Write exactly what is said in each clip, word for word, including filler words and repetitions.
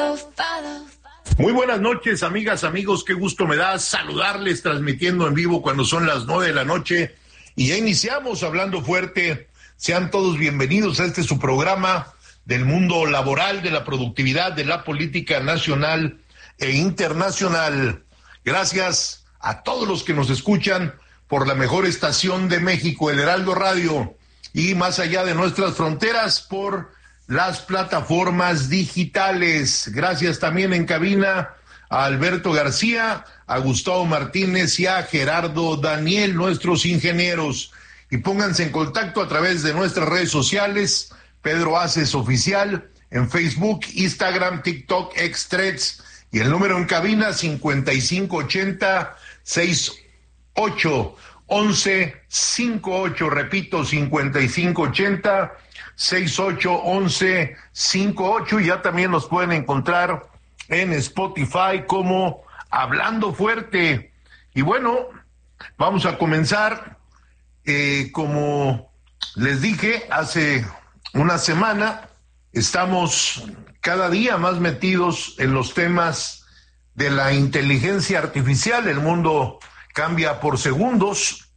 follow, follow. Muy buenas noches, amigas, amigos, qué gusto me da saludarles transmitiendo en vivo cuando son las nueve de la noche y ya iniciamos Hablando Fuerte. Sean todos bienvenidos a este su programa del mundo laboral, de la productividad, de la política nacional e internacional. Gracias a todos los que nos escuchan por la mejor estación de México, el Heraldo Radio, y más allá de nuestras fronteras por las plataformas digitales. Gracias también en cabina a Alberto García, a Gustavo Martínez y a Gerardo Daniel, nuestros ingenieros. Y pónganse en contacto a través de nuestras redes sociales, Pedro Aces Oficial, en Facebook, Instagram, TikTok, X, Threads, y el número en cabina cincuenta y cinco ochenta, sesenta y ocho, once, cincuenta y ocho, repito, cincuenta y cinco ochenta, sesenta y ocho, once, cincuenta y ocho, y ya también nos pueden encontrar en Spotify como Hablando Fuerte. Y bueno, vamos a comenzar, eh, como les dije hace una semana, estamos cada día más metidos en los temas de la inteligencia artificial. El mundo cambia por segundos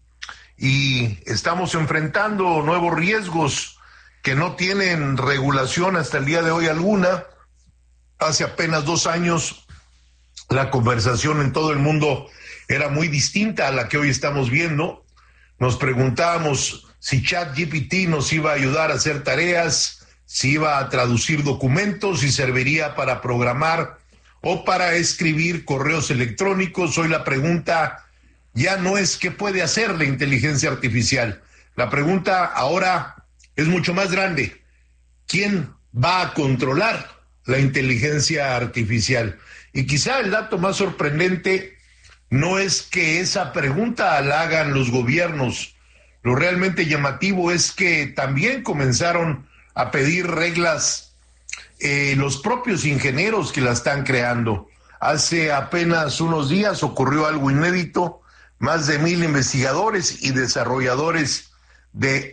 y estamos enfrentando nuevos riesgos que no tienen regulación hasta el día de hoy alguna. Hace apenas dos años la conversación en todo el mundo era muy distinta a la que hoy estamos viendo. Nos preguntábamos si ChatGPT nos iba a ayudar a hacer tareas, si iba a traducir documentos, si serviría para programar o para escribir correos electrónicos. Hoy la pregunta ya no es qué puede hacer la inteligencia artificial. La pregunta ahora es mucho más grande. ¿Quién va a controlar la inteligencia artificial? Y quizá el dato más sorprendente no es que esa pregunta la hagan los gobiernos. Lo realmente llamativo es que también comenzaron a pedir reglas eh, los propios ingenieros que la están creando. Hace apenas unos días ocurrió algo inédito. Más de mil investigadores y desarrolladores de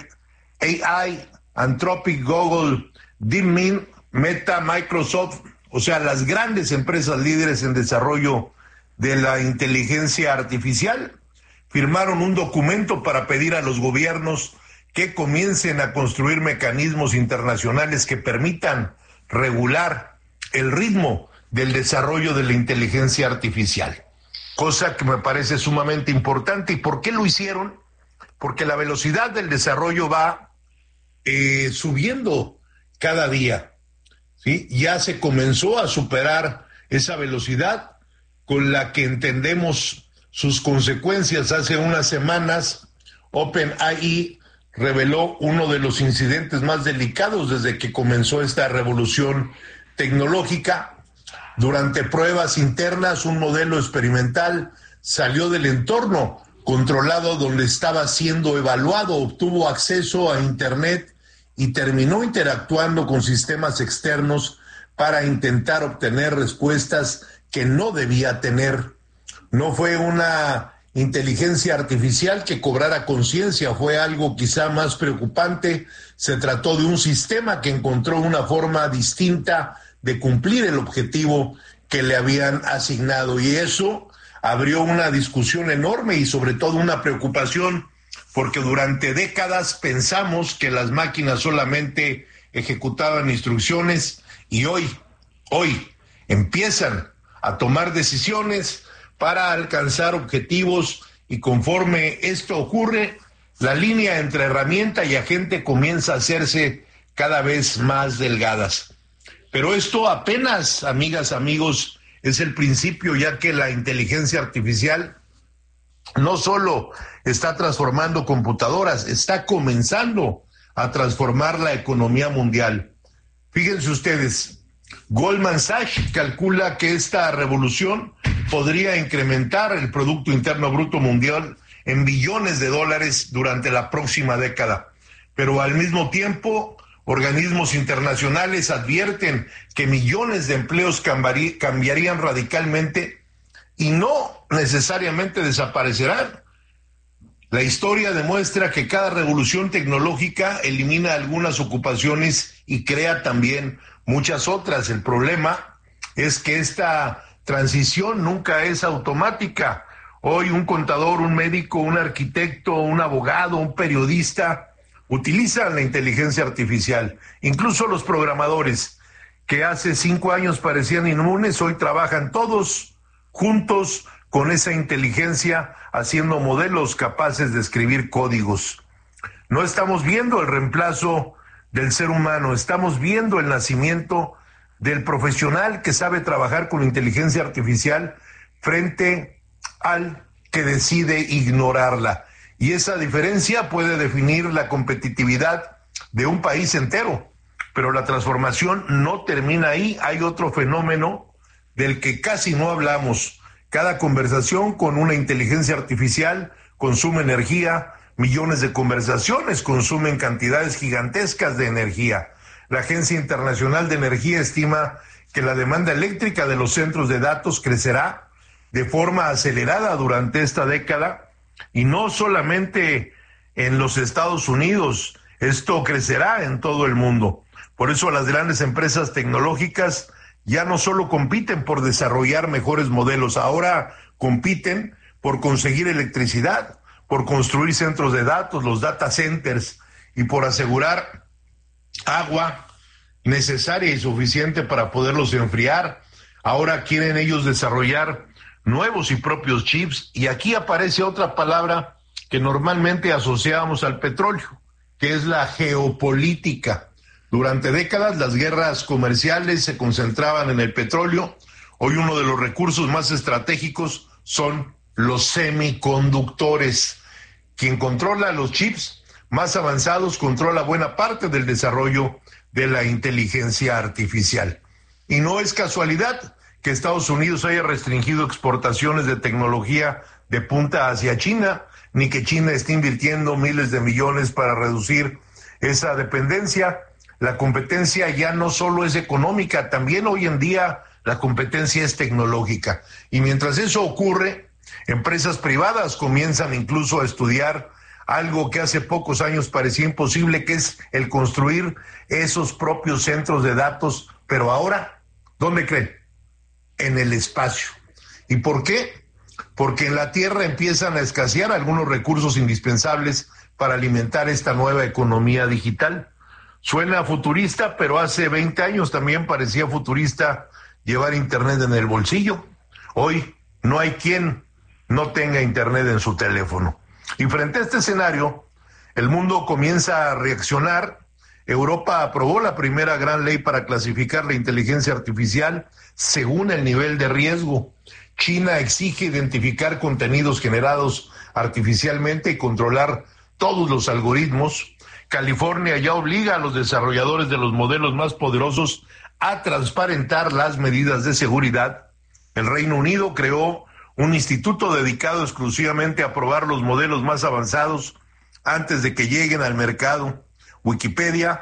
OpenAI, Anthropic, Google, DeepMind, Meta, Microsoft, o sea, las grandes empresas líderes en desarrollo de la inteligencia artificial, firmaron un documento para pedir a los gobiernos que comiencen a construir mecanismos internacionales que permitan regular el ritmo del desarrollo de la inteligencia artificial. Cosa que me parece sumamente importante. ¿Y por qué lo hicieron? Porque la velocidad del desarrollo va eh, subiendo cada día, ¿sí? Ya se comenzó a superar esa velocidad con la que entendemos sus consecuencias. Hace unas semanas, OpenAI reveló uno de los incidentes más delicados desde que comenzó esta revolución tecnológica. Durante pruebas internas, un modelo experimental salió del entorno controlado donde estaba siendo evaluado, obtuvo acceso a Internet y terminó interactuando con sistemas externos para intentar obtener respuestas que no debía tener. No fue una inteligencia artificial que cobrara conciencia, fue algo quizá más preocupante. Se trató de un sistema que encontró una forma distinta de cumplir el objetivo que le habían asignado, y eso abrió una discusión enorme y sobre todo una preocupación, porque durante décadas pensamos que las máquinas solamente ejecutaban instrucciones y hoy, hoy empiezan a tomar decisiones para alcanzar objetivos, y conforme esto ocurre, la línea entre herramienta y agente comienza a hacerse cada vez más delgadas. Pero esto apenas, amigas, amigos, es el principio, ya que la inteligencia artificial no solo está transformando computadoras, está comenzando a transformar la economía mundial. Fíjense ustedes, Goldman Sachs calcula que esta revolución podría incrementar el Producto Interno Bruto Mundial en billones de dólares durante la próxima década. Pero al mismo tiempo, organismos internacionales advierten que millones de empleos cambiarían radicalmente y no necesariamente desaparecerán. La historia demuestra que cada revolución tecnológica elimina algunas ocupaciones y crea también muchas otras. El problema es que esta transición nunca es automática. Hoy un contador, un médico, un arquitecto, un abogado, un periodista utilizan la inteligencia artificial. Incluso los programadores, que hace cinco años parecían inmunes, hoy trabajan todos juntos con esa inteligencia, haciendo modelos capaces de escribir códigos. No estamos viendo el reemplazo del ser humano, estamos viendo el nacimiento del profesional que sabe trabajar con inteligencia artificial frente al que decide ignorarla. Y esa diferencia puede definir la competitividad de un país entero. Pero la transformación no termina ahí. Hay otro fenómeno del que casi no hablamos. Cada conversación con una inteligencia artificial consume energía. Millones de conversaciones consumen cantidades gigantescas de energía. La Agencia Internacional de Energía estima que la demanda eléctrica de los centros de datos crecerá de forma acelerada durante esta década, y no solamente en los Estados Unidos, esto crecerá en todo el mundo. Por eso las grandes empresas tecnológicas ya no solo compiten por desarrollar mejores modelos, ahora compiten por conseguir electricidad, por construir centros de datos, los data centers, y por asegurar agua necesaria y suficiente para poderlos enfriar. Ahora quieren ellos desarrollar nuevos y propios chips, y aquí aparece otra palabra que normalmente asociábamos al petróleo, que es la geopolítica. Durante décadas las guerras comerciales se concentraban en el petróleo. Hoy uno de los recursos más estratégicos son los semiconductores. Quien controla los chips más avanzados controla buena parte del desarrollo de la inteligencia artificial. Y no es casualidad que Estados Unidos haya restringido exportaciones de tecnología de punta hacia China, ni que China esté invirtiendo miles de millones para reducir esa dependencia. La competencia ya no solo es económica, también hoy en día la competencia es tecnológica. Y mientras eso ocurre, empresas privadas comienzan incluso a estudiar algo que hace pocos años parecía imposible, que es el construir esos propios centros de datos. Pero ahora, ¿dónde creen? En el espacio. ¿Y por qué? Porque en la Tierra empiezan a escasear algunos recursos indispensables para alimentar esta nueva economía digital. Suena futurista, pero hace veinte años también parecía futurista llevar internet en el bolsillo. Hoy no hay quien no tenga internet en su teléfono. Y frente a este escenario, el mundo comienza a reaccionar. Europa aprobó la primera gran ley para clasificar la inteligencia artificial según el nivel de riesgo. China exige identificar contenidos generados artificialmente y controlar todos los algoritmos. California ya obliga a los desarrolladores de los modelos más poderosos a transparentar las medidas de seguridad. El Reino Unido creó un instituto dedicado exclusivamente a probar los modelos más avanzados antes de que lleguen al mercado. Wikipedia.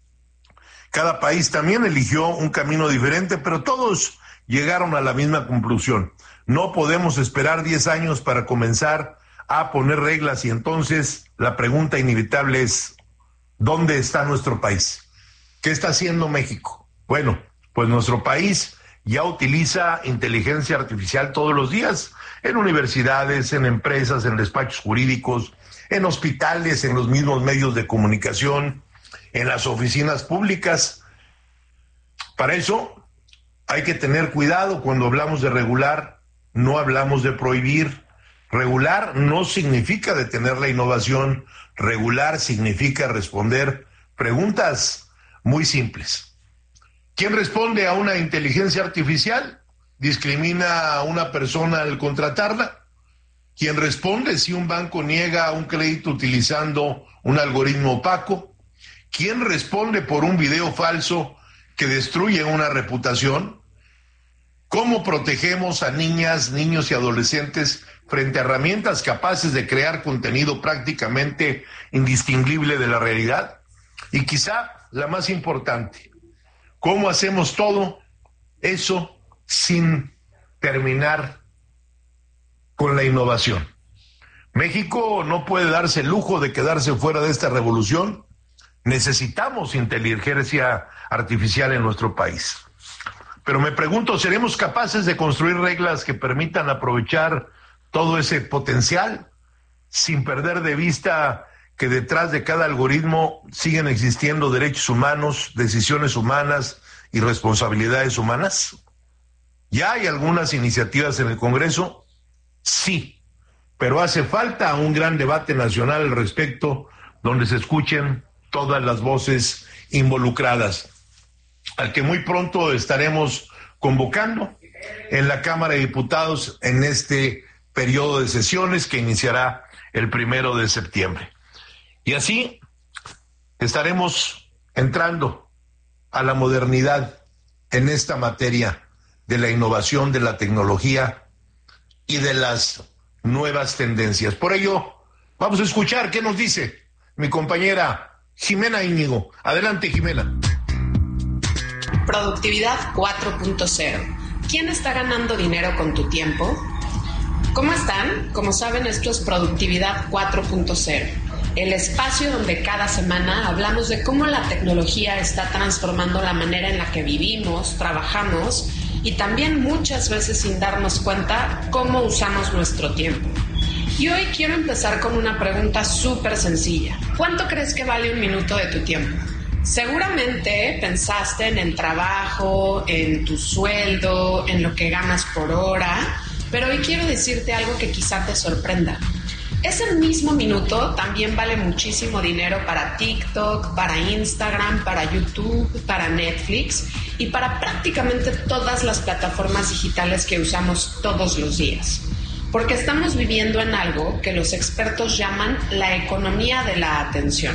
Cada país también eligió un camino diferente, pero todos llegaron a la misma conclusión. No podemos esperar diez años para comenzar a poner reglas, y entonces la pregunta inevitable es, ¿dónde está nuestro país? ¿Qué está haciendo México? Bueno, pues nuestro país ya utiliza inteligencia artificial todos los días, en universidades, en empresas, en despachos jurídicos, en hospitales, en los mismos medios de comunicación, en las oficinas públicas. Para eso hay que tener cuidado cuando hablamos de regular, no hablamos de prohibir. Regular no significa detener la innovación, regular significa responder preguntas muy simples. ¿Quién responde a una inteligencia artificial? ¿Discrimina a una persona al contratarla? ¿Quién responde si un banco niega un crédito utilizando un algoritmo opaco? ¿Quién responde por un video falso que destruye una reputación? ¿Cómo protegemos a niñas, niños y adolescentes frente a herramientas capaces de crear contenido prácticamente indistinguible de la realidad? Y quizá la más importante, ¿cómo hacemos todo eso sin terminar con la innovación? México no puede darse el lujo de quedarse fuera de esta revolución, Necesitamos inteligencia artificial en nuestro país. Pero me pregunto, ¿seremos capaces de construir reglas que permitan aprovechar todo ese potencial sin perder de vista que detrás de cada algoritmo siguen existiendo derechos humanos, decisiones humanas y responsabilidades humanas? ¿Ya hay algunas iniciativas en el Congreso? Sí, pero hace falta un gran debate nacional al respecto, donde se escuchen todas las voces involucradas, al que muy pronto estaremos convocando en la Cámara de Diputados en este periodo de sesiones que iniciará el primero de septiembre. Y así estaremos entrando a la modernidad en esta materia de la innovación, de la tecnología y de las nuevas tendencias. Por ello, vamos a escuchar qué nos dice mi compañera Jimena Íñigo. Adelante, Jimena. Productividad cuatro punto cero. ¿Quién está ganando dinero con tu tiempo? ¿Cómo están? Como saben, esto es Productividad cuatro punto cero, el espacio donde cada semana hablamos de cómo la tecnología está transformando la manera en la que vivimos, trabajamos y también muchas veces sin darnos cuenta cómo usamos nuestro tiempo. Y hoy quiero empezar con una pregunta súper sencilla. ¿Cuánto crees que vale un minuto de tu tiempo? Seguramente pensaste en el trabajo, en tu sueldo, en lo que ganas por hora, pero hoy quiero decirte algo que quizá te sorprenda. Ese mismo minuto también vale muchísimo dinero para TikTok, para Instagram, para YouTube, para Netflix y para prácticamente todas las plataformas digitales que usamos todos los días. Porque estamos viviendo en algo que los expertos llaman la economía de la atención.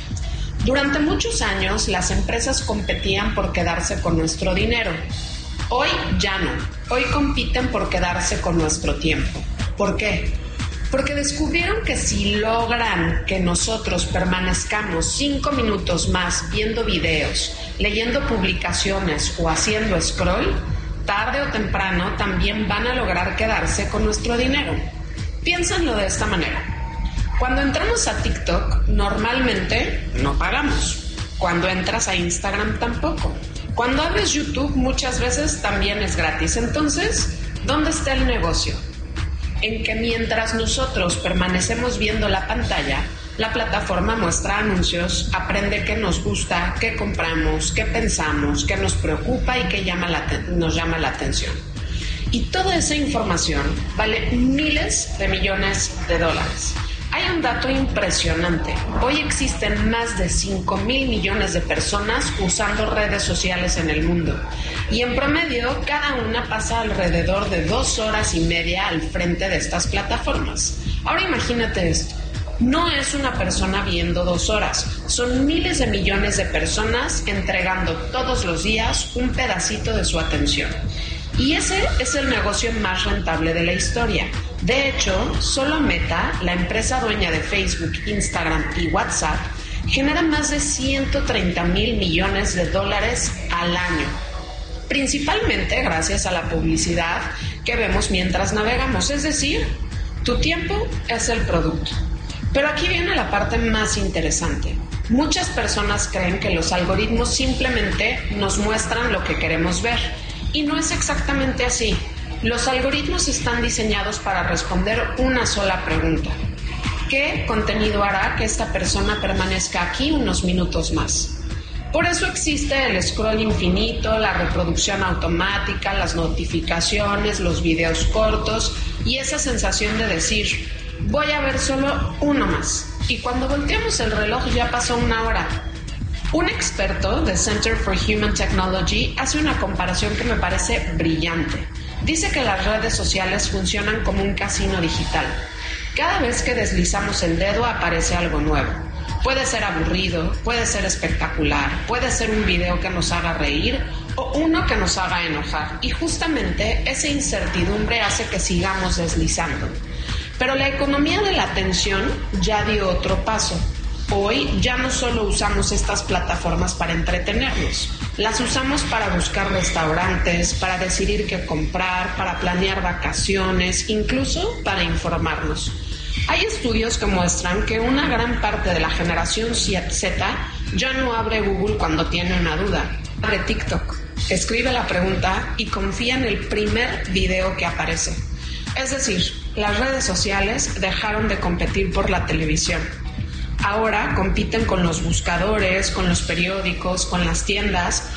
Durante muchos años, las empresas competían por quedarse con nuestro dinero. Hoy ya no. Hoy compiten por quedarse con nuestro tiempo. ¿Por qué? Porque descubrieron que si logran que nosotros permanezcamos cinco minutos más viendo videos, leyendo publicaciones o haciendo scroll, tarde o temprano también van a lograr quedarse con nuestro dinero. Piénsenlo de esta manera. Cuando entramos a TikTok, normalmente no pagamos. Cuando entras a Instagram, tampoco. Cuando abres YouTube, muchas veces también es gratis. Entonces, ¿dónde está el negocio? En que mientras nosotros permanecemos viendo la pantalla, la plataforma muestra anuncios, aprende qué nos gusta, qué compramos, qué pensamos, qué nos preocupa y qué llama la te- nos llama la atención. Y toda esa información vale miles de millones de dólares. Hay un dato impresionante. Hoy existen más de cinco mil millones de personas usando redes sociales en el mundo. Y en promedio, cada una pasa alrededor de dos horas y media al frente de estas plataformas. Ahora imagínate esto. No es una persona viendo dos horas. Son miles de millones de personas entregando todos los días un pedacito de su atención. Y ese es el negocio más rentable de la historia. De hecho, solo Meta, la empresa dueña de Facebook, Instagram y WhatsApp, genera más de ciento treinta mil millones de dólares al año. Principalmente gracias a la publicidad que vemos mientras navegamos. Es decir, tu tiempo es el producto. Pero aquí viene la parte más interesante. Muchas personas creen que los algoritmos simplemente nos muestran lo que queremos ver. Y no es exactamente así. Los algoritmos están diseñados para responder una sola pregunta. ¿Qué contenido hará que esta persona permanezca aquí unos minutos más? Por eso existe el scroll infinito, la reproducción automática, las notificaciones, los videos cortos y esa sensación de decir, voy a ver solo uno más. Y cuando volteamos el reloj ya pasó una hora. Un experto de Center for Human Technology hace una comparación que me parece brillante. Dice que las redes sociales funcionan como un casino digital. Cada vez que deslizamos el dedo aparece algo nuevo. Puede ser aburrido, puede ser espectacular, puede ser un video que nos haga reír o uno que nos haga enojar. Y justamente esa incertidumbre hace que sigamos deslizando. Pero la economía de la atención ya dio otro paso. Hoy ya no solo usamos estas plataformas para entretenernos, las usamos para buscar restaurantes, para decidir qué comprar, para planear vacaciones, incluso para informarnos. Hay estudios que muestran que una gran parte de la generación Z Ya no abre Google cuando tiene una duda. Abre TikTok, escribe la pregunta y confía en el primer video que aparece. Es decir, las redes sociales dejaron de competir por la televisión. Ahora compiten con los buscadores, con los periódicos, con las tiendas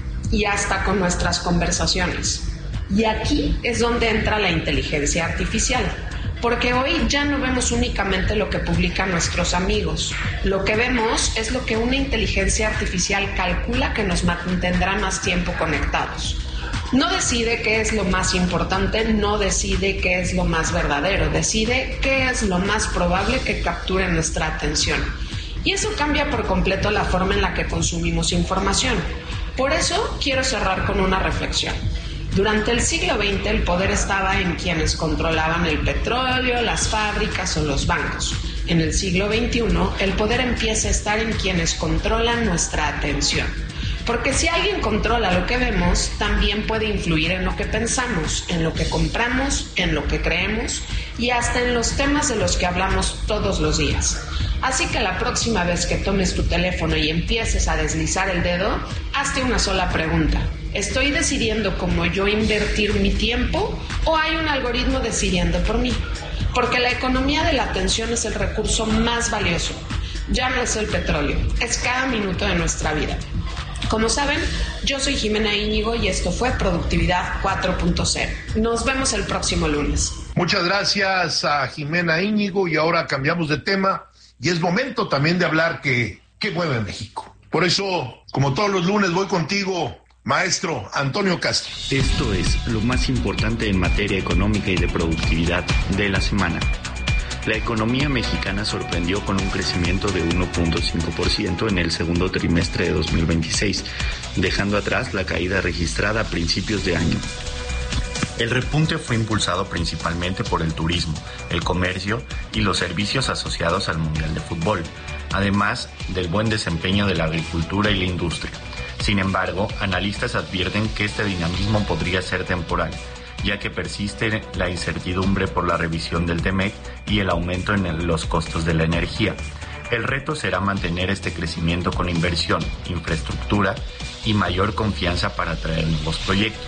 y hasta con nuestras conversaciones. Y aquí es donde entra la inteligencia artificial, porque hoy ya no vemos únicamente lo que publican nuestros amigos. Lo que vemos es lo que una inteligencia artificial calcula que nos mantendrá más tiempo conectados. No decide qué es lo más importante, no decide qué es lo más verdadero, decide qué es lo más probable que capture nuestra atención. Y eso cambia por completo la forma en la que consumimos información. Por eso quiero cerrar con una reflexión. Durante el siglo veinte el poder estaba en quienes controlaban el petróleo, las fábricas o los bancos. En el siglo veintiuno el poder empieza a estar en quienes controlan nuestra atención. Porque si alguien controla lo que vemos, también puede influir en lo que pensamos, en lo que compramos, en lo que creemos y hasta en los temas de los que hablamos todos los días. Así que la próxima vez que tomes tu teléfono y empieces a deslizar el dedo, hazte una sola pregunta. ¿Estoy decidiendo cómo yo invertir mi tiempo o hay un algoritmo decidiendo por mí? Porque la economía de la atención es el recurso más valioso. Ya no es el petróleo, es cada minuto de nuestra vida. Como saben, yo soy Jimena Íñigo y esto fue Productividad cuatro punto cero. Nos vemos el próximo lunes. Muchas gracias a Jimena Íñigo y ahora cambiamos de tema y es momento también de hablar que qué mueve México. Por eso, como todos los lunes, voy contigo, maestro Antonio Castro. Esto es lo más importante en materia económica y de productividad de la semana. La economía mexicana sorprendió con un crecimiento de uno punto cinco por ciento en el segundo trimestre de dos mil veintiséis, dejando atrás la caída registrada a principios de año. El repunte fue impulsado principalmente por el turismo, el comercio y los servicios asociados al Mundial de Fútbol, además del buen desempeño de la agricultura y la industria. Sin embargo, analistas advierten que este dinamismo podría ser temporal, ya que persiste la incertidumbre por la revisión del TEMEC y el aumento en los costos de la energía. El reto será mantener este crecimiento con inversión, infraestructura y mayor confianza para atraer nuevos proyectos.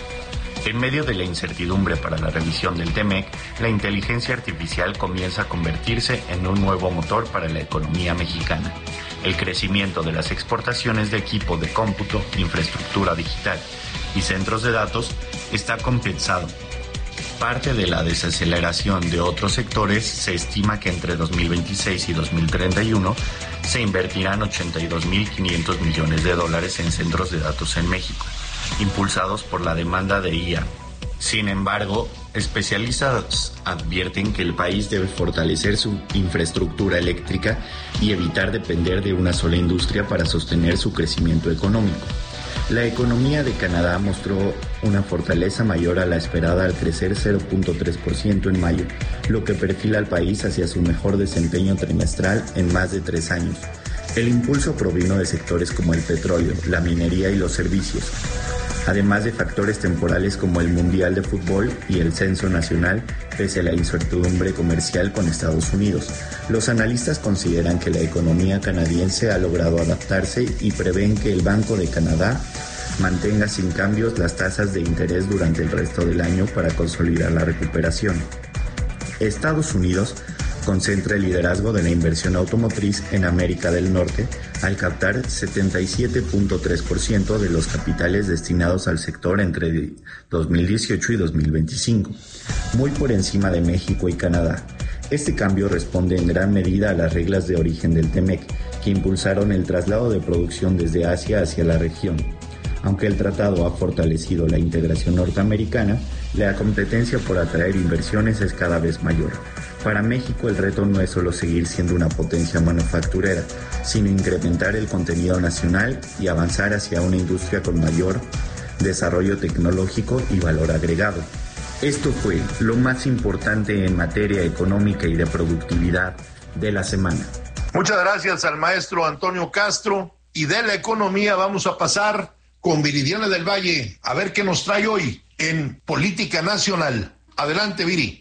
En medio de la incertidumbre para la revisión del TEMEC, la inteligencia artificial comienza a convertirse en un nuevo motor para la economía mexicana. El crecimiento de las exportaciones de equipo de cómputo, infraestructura digital y centros de datos está compensado. Parte de la desaceleración de otros sectores se estima que entre dos mil veintiséis y dos mil treinta y uno se invertirán ochenta y dos mil quinientos millones de dólares en centros de datos en México, impulsados por la demanda de I A. Sin embargo, especialistas advierten que el país debe fortalecer su infraestructura eléctrica y evitar depender de una sola industria para sostener su crecimiento económico. La economía de Canadá mostró una fortaleza mayor a la esperada al crecer cero punto tres por ciento en mayo, lo que perfila al país hacia su mejor desempeño trimestral en más de tres años. El impulso provino de sectores como el petróleo, la minería y los servicios, además de factores temporales como el Mundial de Fútbol y el Censo Nacional, pese a la incertidumbre comercial con Estados Unidos. Los analistas consideran que la economía canadiense ha logrado adaptarse y prevén que el Banco de Canadá mantenga sin cambios las tasas de interés durante el resto del año para consolidar la recuperación. Estados Unidos concentra el liderazgo de la inversión automotriz en América del Norte al captar setenta y siete punto tres por ciento de los capitales destinados al sector entre dos mil dieciocho y dos mil veinticinco, muy por encima de México y Canadá. Este cambio responde en gran medida a las reglas de origen del TEMEC, que impulsaron el traslado de producción desde Asia hacia la región. Aunque el tratado ha fortalecido la integración norteamericana, la competencia por atraer inversiones es cada vez mayor. Para México el reto no es solo seguir siendo una potencia manufacturera, sino incrementar el contenido nacional y avanzar hacia una industria con mayor desarrollo tecnológico y valor agregado. Esto fue lo más importante en materia económica y de productividad de la semana. Muchas gracias al maestro Antonio Castro. Y de la economía vamos a pasar con Viridiana del Valle a ver qué nos trae hoy en Política Nacional. Adelante, Viri.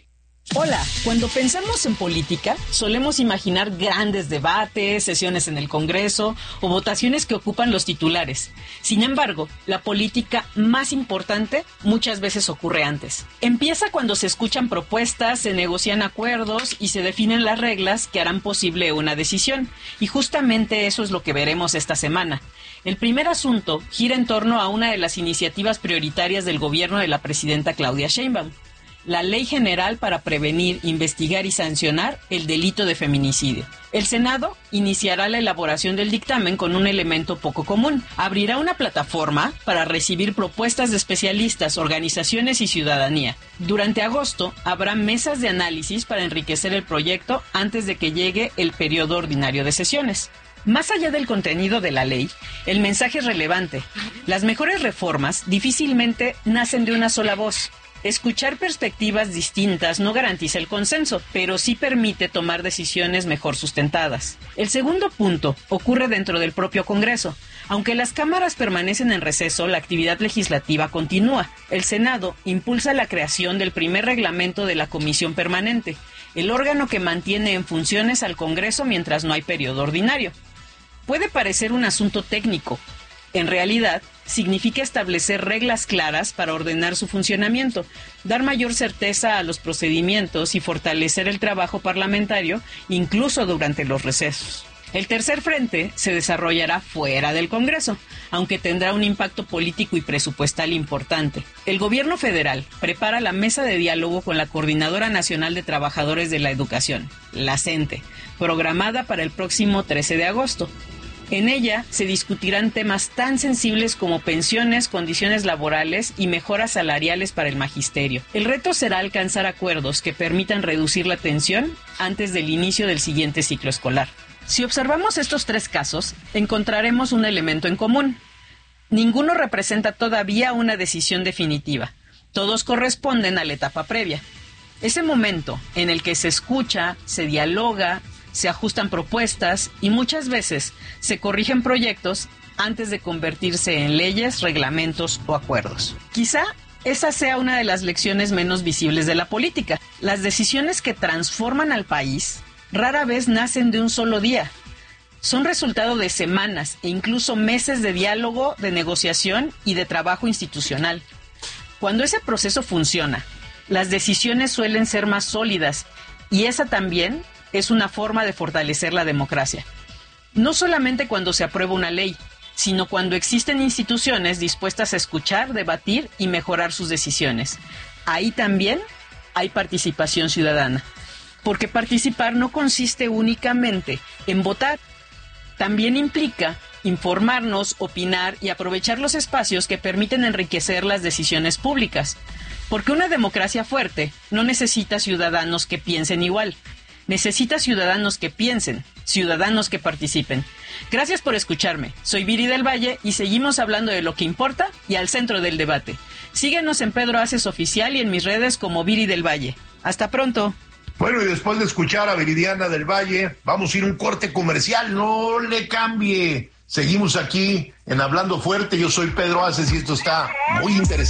Hola, cuando pensamos en política, solemos imaginar grandes debates, sesiones en el Congreso o votaciones que ocupan los titulares. Sin embargo, la política más importante muchas veces ocurre antes. Empieza cuando se escuchan propuestas, se negocian acuerdos y se definen las reglas que harán posible una decisión. Y justamente eso es lo que veremos esta semana. El primer asunto gira en torno a una de las iniciativas prioritarias del gobierno de la presidenta Claudia Sheinbaum: la Ley General para prevenir, investigar y sancionar el delito de feminicidio. El Senado iniciará la elaboración del dictamen con un elemento poco común. Abrirá una plataforma para recibir propuestas de especialistas, organizaciones y ciudadanía. Durante agosto habrá mesas de análisis para enriquecer el proyecto antes de que llegue el periodo ordinario de sesiones. Más allá del contenido de la ley, el mensaje es relevante. Las mejores reformas difícilmente nacen de una sola voz. Escuchar perspectivas distintas no garantiza el consenso, pero sí permite tomar decisiones mejor sustentadas. El segundo punto ocurre dentro del propio Congreso. Aunque las cámaras permanecen en receso, la actividad legislativa continúa. El Senado impulsa la creación del primer reglamento de la Comisión Permanente, el órgano que mantiene en funciones al Congreso mientras no hay periodo ordinario. Puede parecer un asunto técnico. En realidad, significa establecer reglas claras para ordenar su funcionamiento, dar mayor certeza a los procedimientos y fortalecer el trabajo parlamentario, incluso durante los recesos. El tercer frente se desarrollará fuera del Congreso, aunque tendrá un impacto político y presupuestal importante. El gobierno federal prepara la mesa de diálogo con la Coordinadora Nacional de Trabajadores de la Educación, la CENTE, programada para el próximo trece de agosto. En ella se discutirán temas tan sensibles como pensiones, condiciones laborales y mejoras salariales para el magisterio. El reto será alcanzar acuerdos que permitan reducir la tensión antes del inicio del siguiente ciclo escolar. Si observamos estos tres casos, encontraremos un elemento en común. Ninguno representa todavía una decisión definitiva. Todos corresponden a la etapa previa. Ese momento en el que se escucha, se dialoga, se ajustan propuestas y muchas veces se corrigen proyectos antes de convertirse en leyes, reglamentos o acuerdos. Quizá esa sea una de las lecciones menos visibles de la política. Las decisiones que transforman al país rara vez nacen de un solo día. Son resultado de semanas e incluso meses de diálogo, de negociación y de trabajo institucional. Cuando ese proceso funciona, las decisiones suelen ser más sólidas y esa también es una forma de fortalecer la democracia. No solamente cuando se aprueba una ley, sino cuando existen instituciones dispuestas a escuchar, debatir y mejorar sus decisiones. Ahí también hay participación ciudadana. Porque participar no consiste únicamente en votar. También implica informarnos, opinar y aprovechar los espacios que permiten enriquecer las decisiones públicas. Porque una democracia fuerte no necesita ciudadanos que piensen igual. Necesita ciudadanos que piensen, ciudadanos que participen. Gracias por escucharme. Soy Viri del Valle y seguimos hablando de lo que importa y al centro del debate. Síguenos en Pedro Aces Oficial y en mis redes como Viri del Valle. Hasta pronto. Bueno, y después de escuchar a Viridiana del Valle, vamos a ir a un corte comercial. No le cambie. Seguimos aquí en Hablando Fuerte. Yo soy Pedro Aces y esto está muy interesante.